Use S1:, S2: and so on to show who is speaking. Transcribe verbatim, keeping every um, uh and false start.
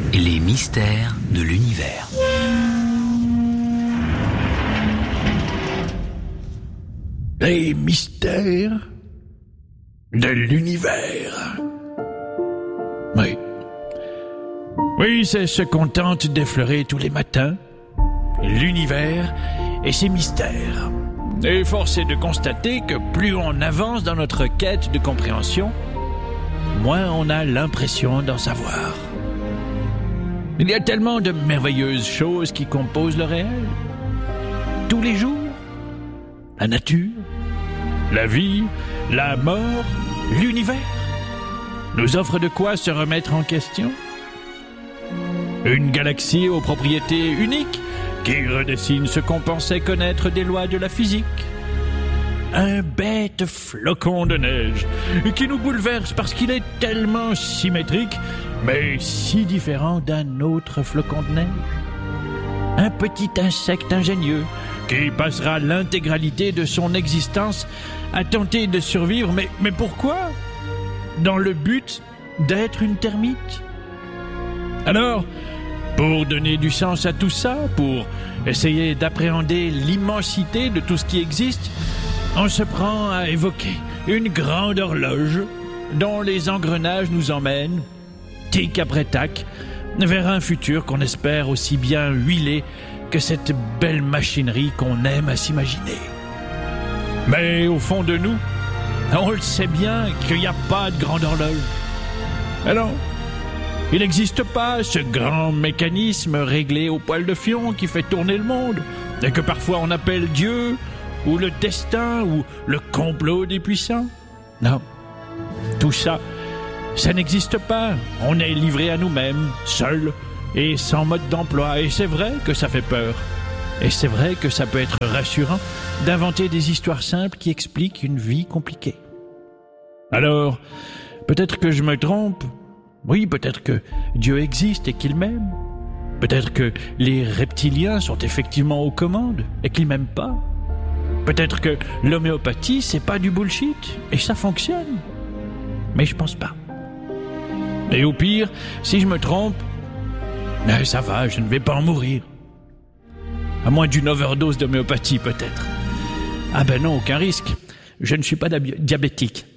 S1: Les mystères de l'univers.
S2: Les mystères de l'univers. Oui. Oui, c'est ce qu'on tente d'effleurer tous les matins. L'univers et ses mystères. Et force est de constater que plus on avance dans notre quête de compréhension, moins on a l'impression d'en savoir. Il y a tellement de merveilleuses choses qui composent le réel. Tous les jours, la nature, la vie, la mort, l'univers nous offrent de quoi se remettre en question. Une galaxie aux propriétés uniques qui redessine ce qu'on pensait connaître des lois de la physique. Un bête flocon de neige qui nous bouleverse parce qu'il est tellement symétrique, mais si différent d'un autre flocon de neige. Un petit insecte ingénieux qui passera l'intégralité de son existence à tenter de survivre, mais, mais pourquoi ? Dans le but d'être une termite ? Alors, pour donner du sens à tout ça, pour essayer d'appréhender l'immensité de tout ce qui existe, on se prend à évoquer une grande horloge dont les engrenages nous emmènent, tic après tac, vers un futur qu'on espère aussi bien huilé que cette belle machinerie qu'on aime à s'imaginer. Mais au fond de nous, on le sait bien qu'il n'y a pas de grande horloge. Alors, il n'existe pas ce grand mécanisme réglé au poil de fion qui fait tourner le monde, et que parfois on appelle Dieu, ou le destin, ou le complot des puissants. Non, tout ça, ça n'existe pas. On est livré à nous-mêmes, seuls, et sans mode d'emploi. Et c'est vrai que ça fait peur. Et c'est vrai que ça peut être rassurant d'inventer des histoires simples qui expliquent une vie compliquée. Alors, peut-être que je me trompe. Oui, peut-être que Dieu existe et qu'il m'aime. Peut-être que les reptiliens sont effectivement aux commandes et qu'ils m'aiment pas. Peut-être que l'homéopathie, c'est pas du bullshit et ça fonctionne. Mais je pense pas. Et au pire, si je me trompe, ben ça va, je ne vais pas en mourir. À moins d'une overdose d'homéopathie, peut-être. Ah ben non, aucun risque. Je ne suis pas diabétique.